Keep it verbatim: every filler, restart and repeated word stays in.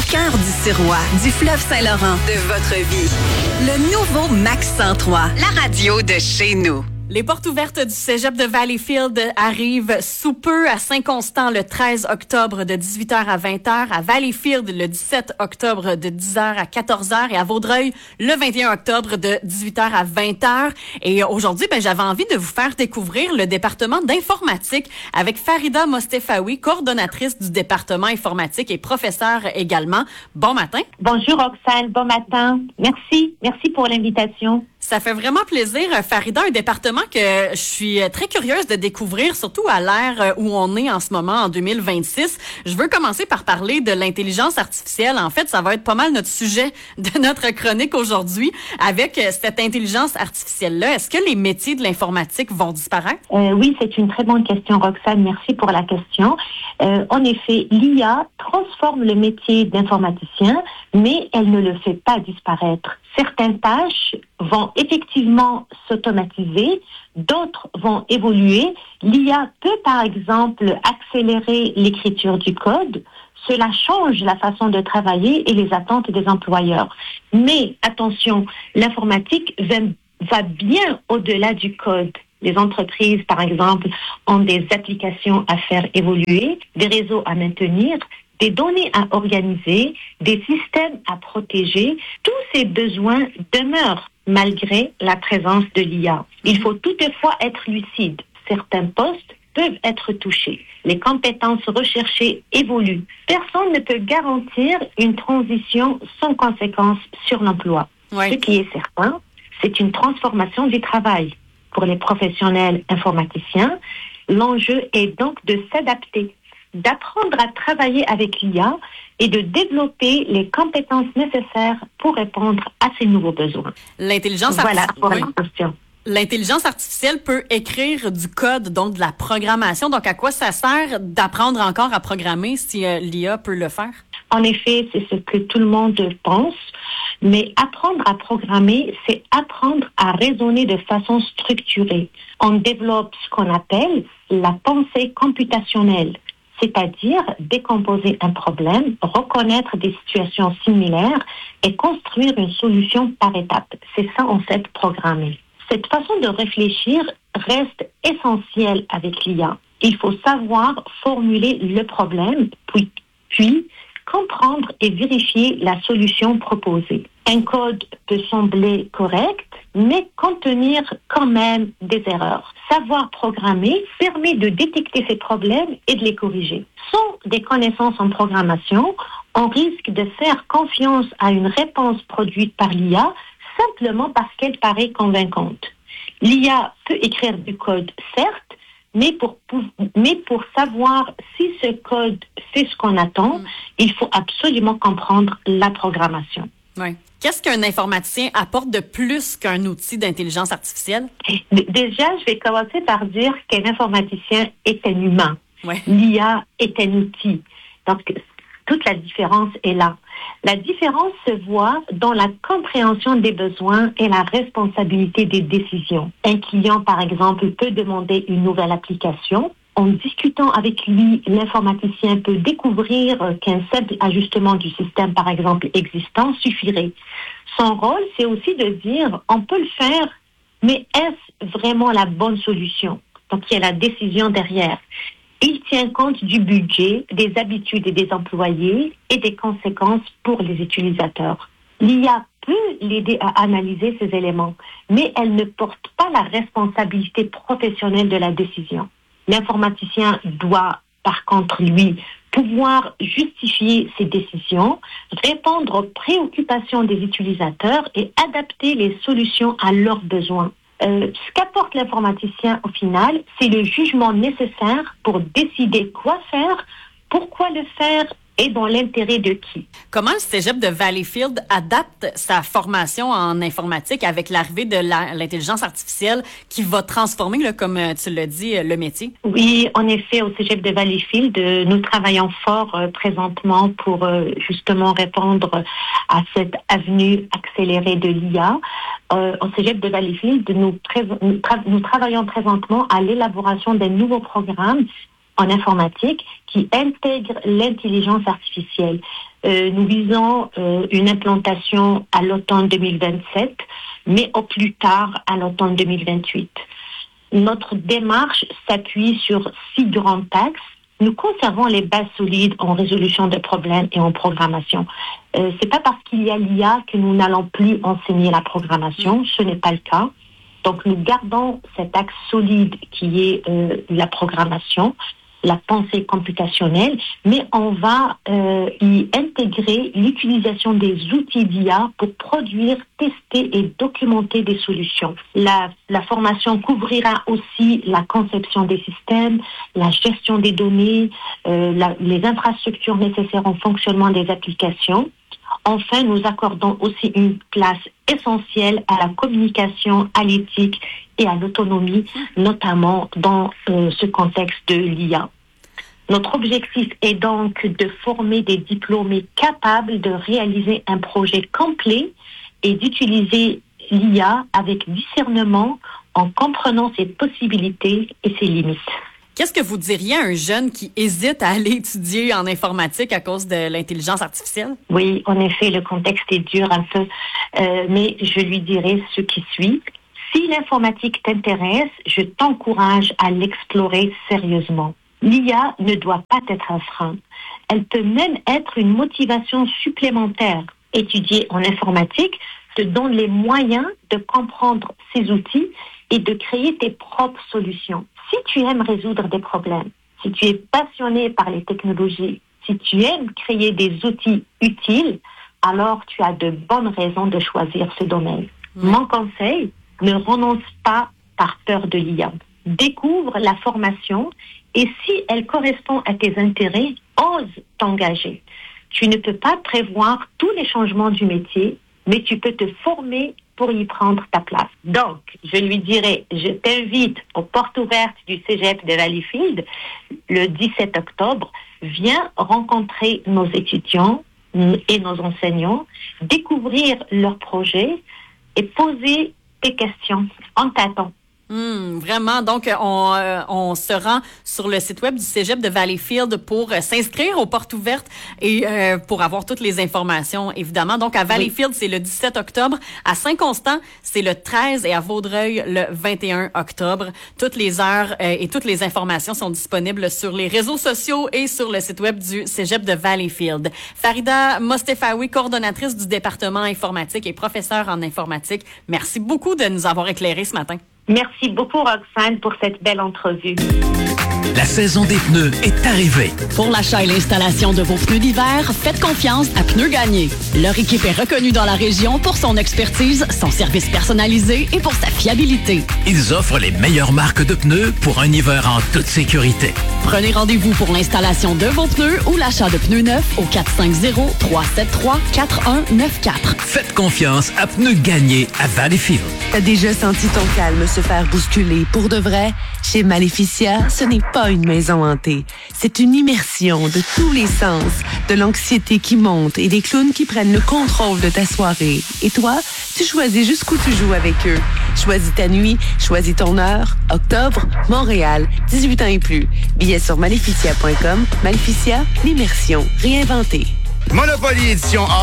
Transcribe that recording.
cœur du Sirois, du fleuve Saint-Laurent, de votre vie. Le nouveau Max cent trois, la radio de chez nous. Les portes ouvertes du cégep de Valleyfield arrivent sous peu à Saint-Constant le treize octobre de dix-huit heures à vingt heures, à Valleyfield le dix-sept octobre de dix heures à quatorze heures et à Vaudreuil le vingt et un octobre de dix-huit heures à vingt heures. Et aujourd'hui, ben, j'avais envie de vous faire découvrir le département d'informatique avec Farida Mostefaoui, coordonnatrice du département informatique et professeure également. Bon matin. Bonjour Roxane, bon matin. Merci, merci pour l'invitation. Ça fait vraiment plaisir, Farida, un département que je suis très curieuse de découvrir, surtout à l'ère où on est en ce moment, en deux mille vingt-six. Je veux commencer par parler de l'intelligence artificielle. En fait, ça va être pas mal notre sujet de notre chronique aujourd'hui. Avec cette intelligence artificielle-là, est-ce que les métiers de l'informatique vont disparaître? Euh, oui, c'est une très bonne question, Roxane. Merci pour la question. Euh, en effet, l'I A transforme le métier d'informaticien, mais elle ne le fait pas disparaître. Certaines tâches vont effectivement s'automatiser, d'autres vont évoluer. L'I A peut, par exemple, accélérer l'écriture du code. Cela change la façon de travailler et les attentes des employeurs. Mais attention, l'informatique va, va bien au-delà du code. Les entreprises, par exemple, ont des applications à faire évoluer, des réseaux à maintenir, des données à organiser, des systèmes à protéger. Tous ces besoins demeurent malgré la présence de l'I A. Il faut toutefois être lucide. Certains postes peuvent être touchés. Les compétences recherchées évoluent. Personne ne peut garantir une transition sans conséquence sur l'emploi. Oui. Ce qui est certain, c'est une transformation du travail. Pour les professionnels informaticiens, l'enjeu est donc de s'adapter, d'apprendre à travailler avec l'I A et de développer les compétences nécessaires pour répondre à ces nouveaux besoins. L'intelligence voilà artificielle. pour oui. la question. L'intelligence artificielle peut écrire du code, donc de la programmation. Donc, à quoi ça sert d'apprendre encore à programmer si euh, l'I A peut le faire? En effet, c'est ce que tout le monde pense. Mais apprendre à programmer, c'est apprendre à raisonner de façon structurée. On développe ce qu'on appelle la pensée computationnelle, c'est-à-dire décomposer un problème, reconnaître des situations similaires et construire une solution par étapes. C'est ça, en fait, programmer. Cette façon de réfléchir reste essentielle avec l'I A. Il faut savoir formuler le problème, puis, puis comprendre et vérifier la solution proposée. Un code peut sembler correct, mais contenir quand même des erreurs. Savoir programmer permet de détecter ces problèmes et de les corriger. Sans des connaissances en programmation, on risque de faire confiance à une réponse produite par l'I A simplement parce qu'elle paraît convaincante. L'I A peut écrire du code, certes, mais pour, mais pour savoir si ce code fait ce qu'on attend, mmh. il faut absolument comprendre la programmation. Oui. Qu'est-ce qu'un informaticien apporte de plus qu'un outil d'intelligence artificielle? Déjà, je vais commencer par dire qu'un informaticien est un humain. Ouais. L'I A est un outil. Donc, toute la différence est là. La différence se voit dans la compréhension des besoins et la responsabilité des décisions. Un client, par exemple, peut demander une nouvelle application. En discutant avec lui, l'informaticien peut découvrir qu'un simple ajustement du système, par exemple, existant suffirait. Son rôle, c'est aussi de dire, on peut le faire, mais est-ce vraiment la bonne solution? Donc, il y a la décision derrière. Il tient compte du budget, des habitudes des employés et des conséquences pour les utilisateurs. L'I A peut l'aider à analyser ces éléments, mais elle ne porte pas la responsabilité professionnelle de la décision. L'informaticien doit, par contre, lui, pouvoir justifier ses décisions, répondre aux préoccupations des utilisateurs et adapter les solutions à leurs besoins. Euh, ce qu'apporte l'informaticien au final, c'est le jugement nécessaire pour décider quoi faire, pourquoi le faire et dans l'intérêt de qui. Comment le cégep de Valleyfield adapte sa formation en informatique avec l'arrivée de la, l'intelligence artificielle qui va transformer, là, comme tu l'as dit, le métier? Oui, en effet, au cégep de Valleyfield, nous travaillons fort euh, présentement pour euh, justement répondre à cette avenue accélérée de l'I A. Euh, au cégep de Valleyfield, nous, pré- nous, tra- nous travaillons présentement à l'élaboration d'un nouveau programme en informatique qui intègre l'intelligence artificielle. Euh, nous visons euh, une implantation à l'automne deux mille vingt-sept, mais au plus tard à l'automne deux mille vingt-huit. Notre démarche s'appuie sur six grands axes. Nous conservons les bases solides en résolution de problèmes et en programmation. Euh, c'est pas parce qu'il y a l'I A que nous n'allons plus enseigner la programmation, ce n'est pas le cas. Donc nous gardons cet axe solide qui est euh, la programmation, la pensée computationnelle, mais on va euh, y intégrer l'utilisation des outils d'I A pour produire, tester et documenter des solutions. La, la formation couvrira aussi la conception des systèmes, la gestion des données, euh, la, les infrastructures nécessaires au fonctionnement des applications. Enfin, nous accordons aussi une place essentielle à la communication, à l'éthique et à l'autonomie, notamment dans euh, ce contexte de l'I A. Notre objectif est donc de former des diplômés capables de réaliser un projet complet et d'utiliser l'I A avec discernement en comprenant ses possibilités et ses limites. Qu'est-ce que vous diriez à un jeune qui hésite à aller étudier en informatique à cause de l'intelligence artificielle? Oui, en effet, le contexte est dur un peu, euh, mais je lui dirais ce qui suit. Si l'informatique t'intéresse, je t'encourage à l'explorer sérieusement. L'I A ne doit pas être un frein. Elle peut même être une motivation supplémentaire. Étudier en informatique te donne les moyens de comprendre ces outils et de créer tes propres solutions. Si tu aimes résoudre des problèmes, si tu es passionné par les technologies, si tu aimes créer des outils utiles, alors tu as de bonnes raisons de choisir ce domaine. Mmh. Mon conseil, ne renonce pas par peur de l'I A. Découvre la formation et si elle correspond à tes intérêts, ose t'engager. Tu ne peux pas prévoir tous les changements du métier, mais tu peux te former pour y prendre ta place. Donc, je lui dirais, je t'invite aux portes ouvertes du Cégep de Valleyfield le dix-sept octobre. Viens rencontrer nos étudiants et nos enseignants, découvrir leurs projets et poser tes questions en tâton. Hum, vraiment. Donc, on, euh, on se rend sur le site web du Cégep de Valleyfield pour euh, s'inscrire aux portes ouvertes et euh, pour avoir toutes les informations, évidemment. Donc, à Valleyfield, oui. C'est le dix-sept octobre. À Saint-Constant, c'est le treize et à Vaudreuil, le vingt et un octobre. Toutes les heures euh, et toutes les informations sont disponibles sur les réseaux sociaux et sur le site web du Cégep de Valleyfield. Farida Mostefaoui, coordonnatrice du département informatique et professeure en informatique, merci beaucoup de nous avoir éclairés ce matin. Merci beaucoup, Roxane, pour cette belle entrevue. La saison des pneus est arrivée. Pour l'achat et l'installation de vos pneus d'hiver, faites confiance à Pneus Gagné. Leur équipe est reconnue dans la région pour son expertise, son service personnalisé et pour sa fiabilité. Ils offrent les meilleures marques de pneus pour un hiver en toute sécurité. Prenez rendez-vous pour l'installation de vos pneus ou l'achat de pneus neufs au quatre cinq zéro, trois sept trois, quatre un neuf quatre. Faites confiance à Pneus Gagné à Valleyfield. T'as déjà senti ton calme se faire bousculer pour de vrai? Chez Maleficia, ce n'est pas une maison hantée. C'est une immersion de tous les sens, de l'anxiété qui monte et des clowns qui prennent le contrôle de ta soirée. Et toi, tu choisis jusqu'où tu joues avec eux. Choisis ta nuit, choisis ton heure. Octobre, Montréal, dix-huit ans et plus. Billets sur maleficia point com. Maleficia, l'immersion réinventée. Monopoly édition